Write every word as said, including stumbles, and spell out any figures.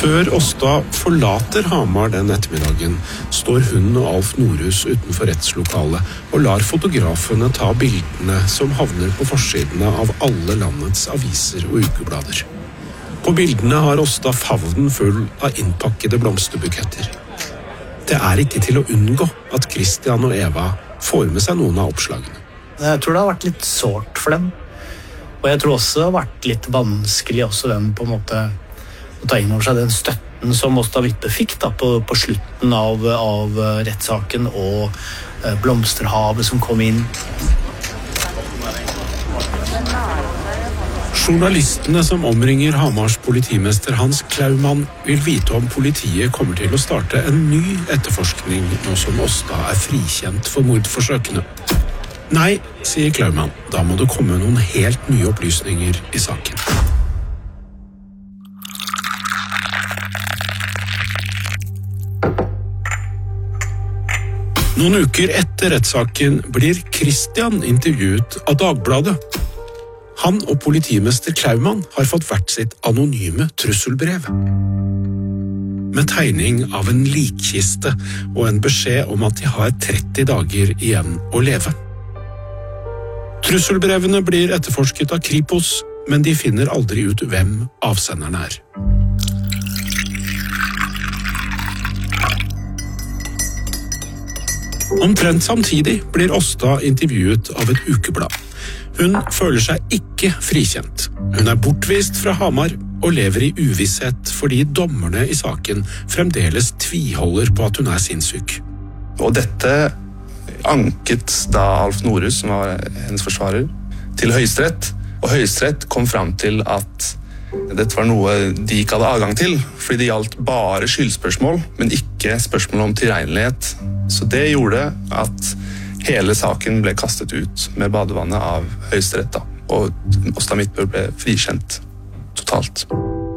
Før Åsta forlater Hamar den ettermiddagen, står hun og Alf Norhus utenfor rettslokalet og lar fotografene ta bildene som havner på forsidene av alle landets aviser og ukeblader. På bildene har Åsta favnen full av innpakkede blomsterbuketter. Det er ikke til å unngå at Christian og Eva får med seg noen av oppslagene. Jeg tror det har vært litt sårt for dem. Og jeg tror også det har vært litt vanskelig også den på en måte å ta inn over seg den støtten som Åsta Vippe fikk da, på, på slutten av, av rettssaken og eh, blomsterhavet som kom inn. Journalistene som omringer Hamars politimester Hans Klaumann vil vite om politiet kommer til å starte en ny etterforskning nå som Åsta er frikjent for mordforsøkene. Nei, sier Klaumann, da må det komme noen helt nye opplysninger i saken. Noen uker etter rettssaken blir Christian intervjuet av Dagbladet. Han og politimester Klaumann har fått hvert sitt anonyme trusselbrev. Med tegning av en likkiste og en beskjed om at de har tretti dager igjen å leve. Trusselbrevene blir etterforsket av Kripos, men de finner aldri ut hvem avsenderen er. Omtrent samtidig blir Åsta intervjuet av et ukeblad. Hun føler seg ikke frikjent. Hun er bortvist fra Hamar og lever i uvisshet fordi dommerne i saken fremdeles tviholder på at hun er sinnssyk. Og dette anket da Alf Norhus, som var hennes forsvarer, til Høyesterett. Og Høyesterett kom fram til at dette var noe de ikke hadde adgang til, fordi det gjaldt bare skyldspørsmål, men ikke spørsmål om tilregnelighet. Så det gjorde at hele saken ble kastet ut med badevannet av Høyesterett, da. Og Åsta Midtbø ble frikjent totalt.